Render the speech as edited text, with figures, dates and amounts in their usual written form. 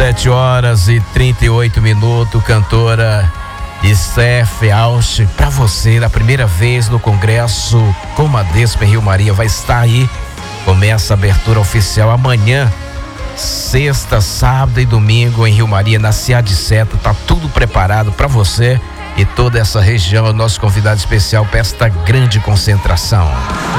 7h38, cantora Steph Alch, para você, na primeira vez no Congresso Comadresma em Rio Maria, vai estar aí. Começa a abertura oficial amanhã, sexta, sábado e domingo em Rio Maria, na Cia de Seta. Tá tudo preparado para você e toda essa região. É o nosso convidado especial para esta grande concentração.